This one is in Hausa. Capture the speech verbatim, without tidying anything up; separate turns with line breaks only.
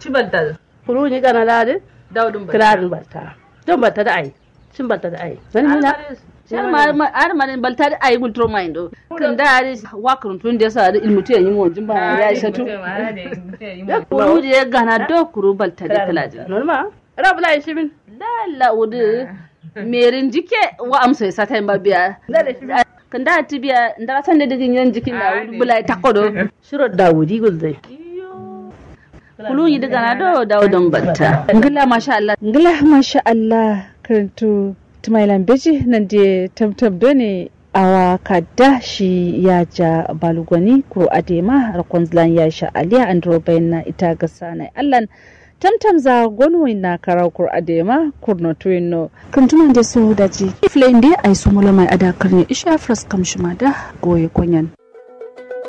Cibalta.
Kuru ni kana ladi
Daudun ba.
kirarin balta don balta da ai cin balta da ai wani mina
Shar ma ar manin balta da ayi gultro mind kan da ari wakrun tun da sa da ilmutu yayin mu jin ba ya isa tu kuru je gana do kuru balta da kalaji
normal rabla shi bin
la wudu merin jike wa amsa sa ta ba biya kan da tibiya nda san da digin yan jikin da wudu bulai takodo
shiro dawudi gulzai
kulu yi daga na do daudon batta ngila masha Allah
ngila masha Allah karantu tumailan beji nan da tamtam done awa kadda shi ya ja balugwani kuro adema rakonzlan ya sha aliya andro bayna ita ga sanai Allah tamtam za gonwin na karau kur adema kurno twinno kuntuman da su daji ifle inde ai su mulama ada karne isha fras kamshima da goye konyan